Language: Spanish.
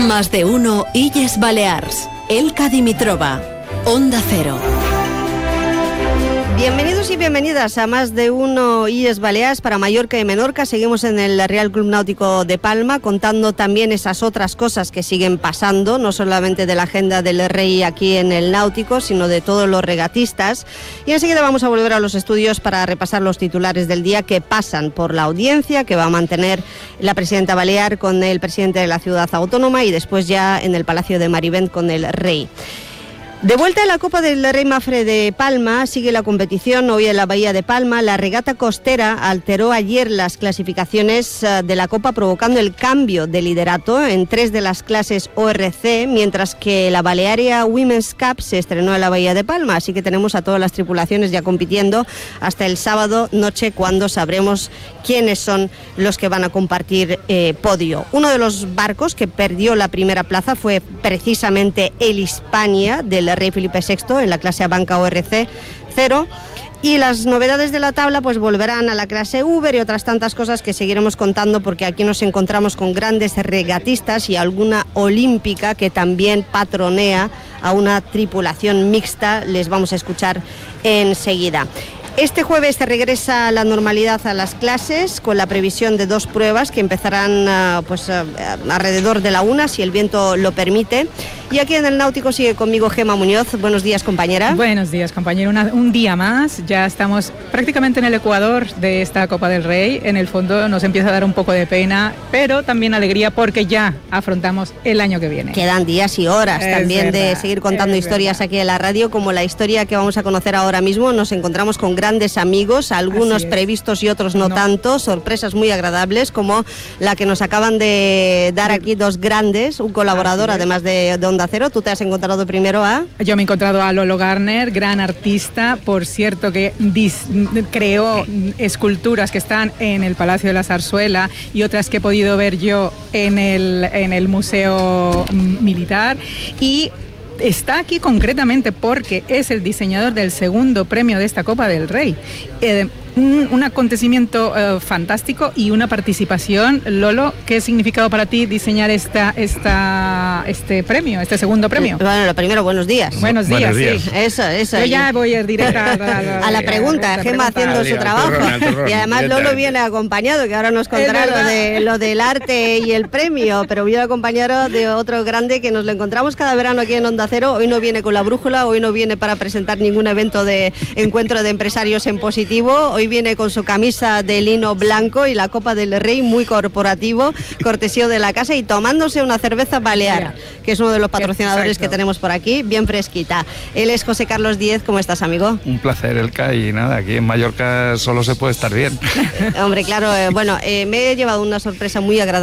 Más de uno Illes Balears. Elka Dimitrova. Onda Cero. Bienvenidos y bienvenidas a Más de uno Illes Balears para Mallorca y Menorca. Seguimos en el Real Club Náutico de Palma contando también esas otras cosas que siguen pasando, no solamente de la agenda del Rey aquí en el Náutico, sino de todos los regatistas. Y enseguida vamos a volver a los estudios para repasar los titulares del día que pasan por la audiencia que va a mantener la presidenta balear con el presidente de la ciudad autónoma y después ya en el Palacio de Marivent con el Rey. De vuelta en la Copa del Rey Mafre de Palma, sigue la competición hoy en la Bahía de Palma. La regata costera alteró ayer las clasificaciones de la Copa, provocando el cambio de liderato en 3 de las clases ORC, mientras que la Balearia Women's Cup se estrenó en la Bahía de Palma. Así que tenemos a todas las tripulaciones ya compitiendo hasta el sábado noche, cuando sabremos quiénes son los que van a compartir podio. Uno de los barcos que perdió la primera plaza fue precisamente el Hispania del Rey Felipe VI en la clase Abanca ORC 0. Y las novedades de la tabla pues volverán a la clase Uber y otras tantas cosas que seguiremos contando, porque aquí nos encontramos con grandes regatistas y alguna olímpica que también patronea a una tripulación mixta. Les vamos a escuchar enseguida. Este jueves se regresa a la normalidad a las clases, con la previsión de 2 pruebas que empezarán alrededor de la 1, si el viento lo permite. Y aquí en el Náutico sigue conmigo Gemma Muñoz. Buenos días, compañera. Buenos días, compañero. Un día más. Ya estamos prácticamente en el ecuador de esta Copa del Rey. En el fondo nos empieza a dar un poco de pena, pero también alegría porque ya afrontamos el año que viene. Quedan días y horas también de seguir contando historias aquí en la radio, como la historia que vamos a conocer ahora mismo. Nos encontramos con grandes amigos, algunos previstos y otros no tanto, sorpresas muy agradables, como la que nos acaban de dar aquí 2 grandes, un colaborador además de Onda Cero. ¿Tú te has encontrado primero a...? Yo me he encontrado a Lolo Garner, gran artista, por cierto, que creó esculturas que están en el Palacio de la Zarzuela y otras que he podido ver yo en el Museo Militar, y está aquí concretamente porque es el diseñador del segundo premio de esta Copa del Rey. Un acontecimiento fantástico y una participación. Lolo, ¿qué ha significado para ti diseñar este premio, este segundo premio? Bueno, lo primero, buenos días. Buenos días, sí. Eso. Yo ya voy a ir directa a la pregunta, Gemma haciendo su trabajo. Y además Lolo viene acompañado, que ahora nos contará lo del arte y el premio, pero viene acompañado de otro grande que nos lo encontramos cada verano aquí en Onda Cero. Hoy no viene con la brújula, hoy no viene para presentar ningún evento de encuentro de empresarios en positivo. Hoy viene con su camisa de lino blanco y la Copa del Rey, muy corporativo, cortesía de la casa, y tomándose una cerveza balear, que es uno de los patrocinadores que tenemos por aquí, bien fresquita. Él es José Carlos Díez. ¿Cómo estás, amigo? Un placer, Elka, y nada, aquí en Mallorca solo se puede estar bien. Hombre, claro, me he llevado una sorpresa muy agradable